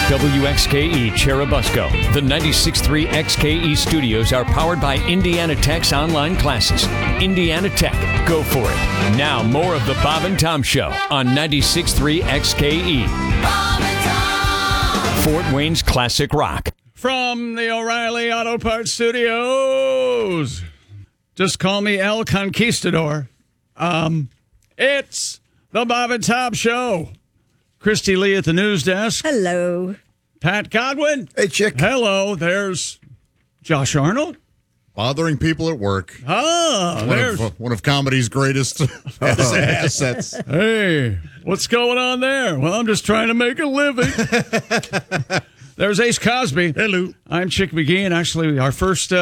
WXKE Cherubusco. The 96.3 XKE studios are powered by Indiana Tech's online classes. Indiana Tech. Go for it. Now, more of the Bob and Tom Show on 96.3 XKE. Bob and Tom. Fort Wayne's classic rock. From the O'Reilly Auto Parts Studios. Just call me El Conquistador. It's the Bob and Tom Show. Christy Lee at the news desk. Hello. Pat Godwin. Hey, Chick. Hello. There's Josh Arnold. Bothering people at work. Ah, there's One of comedy's greatest assets. Hey, what's going on there? Well, I'm just trying to make a living. There's Ace Cosby. Hello. I'm Chick McGee, and actually our first